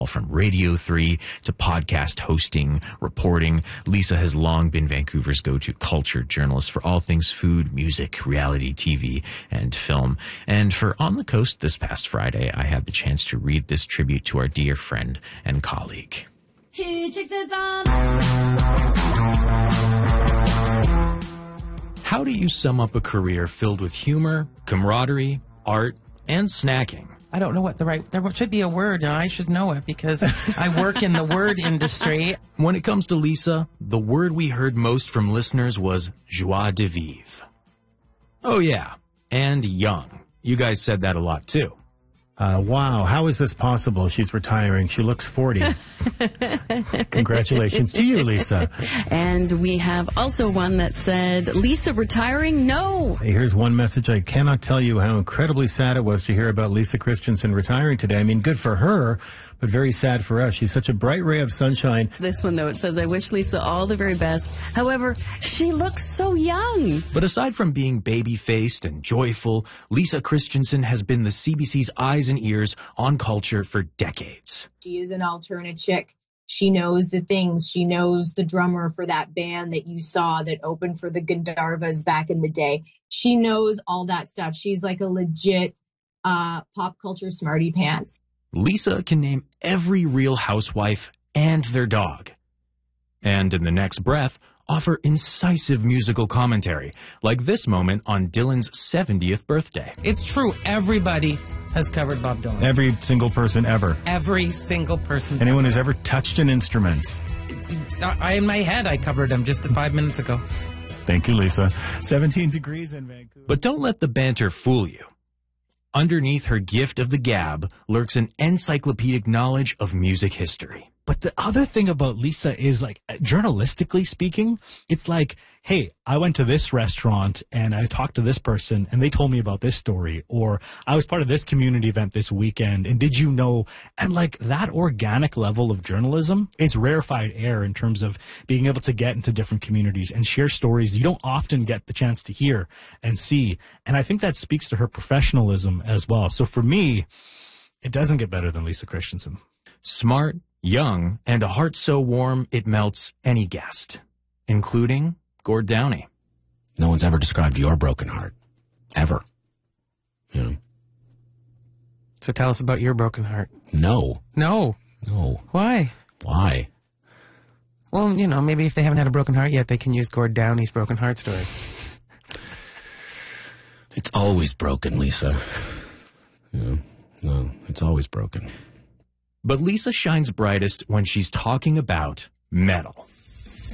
From Radio 3 to podcast hosting, reporting, Lisa has long been Vancouver's go-to culture journalist for all things food, music, reality TV, and film. And for On the Coast this past Friday, I had the chance to read this tribute to our dear friend and colleague. Who took the bomb? How do you sum up a career filled with humor, camaraderie, art, and snacking? I don't know what there should be a word, and I should know it because I work in the word industry. When it comes to Lisa, the word we heard most from listeners was joie de vivre. Oh yeah, and young. You guys said that a lot too. Wow, how is this possible? She's retiring. She looks 40. Congratulations to you, Lisa. And we have also one that said, Lisa retiring? No. Hey, here's one message. I cannot tell you how incredibly sad it was to hear about Lisa Christensen retiring today. I mean, good for her, but very sad for us. She's such a bright ray of sunshine. This one, though, it says, I wish Lisa all the very best. However, she looks so young. But aside from being baby-faced and joyful, Lisa Christensen has been the CBC's eyes and ears on culture for decades. She is an alternate chick. She knows the things. She knows the drummer for that band that you saw that opened for the Gandharvas back in the day. She knows all that stuff. She's like a legit pop culture smarty pants. Lisa can name every Real Housewife and their dog. And in the next breath, offer incisive musical commentary, like this moment on Dylan's 70th birthday. It's true. Everybody has covered Bob Dylan. Every single person ever. Every single person. Anyone who's ever touched an instrument. In my head, I covered him just 5 minutes ago. Thank you, Lisa. 17 degrees in Vancouver. But don't let the banter fool you. Underneath her gift of the gab lurks an encyclopedic knowledge of music history. But the other thing about Lisa is, like, journalistically speaking, it's like, hey, I went to this restaurant and I talked to this person and they told me about this story, or I was part of this community event this weekend and did you know? And like that organic level of journalism, it's rarefied air in terms of being able to get into different communities and share stories you don't often get the chance to hear and see. And I think that speaks to her professionalism as well. So for me, it doesn't get better than Lisa Christensen. Smart, young, and a heart so warm it melts any guest, including Gord Downie. No one's ever described your broken heart. Ever. You know? So tell us about your broken heart. No. No. No. Why? Why? Well, you know, maybe if they haven't had a broken heart yet, they can use Gord Downie's broken heart story. It's always broken, Lisa. No, it's always broken. But Lisa shines brightest when she's talking about metal.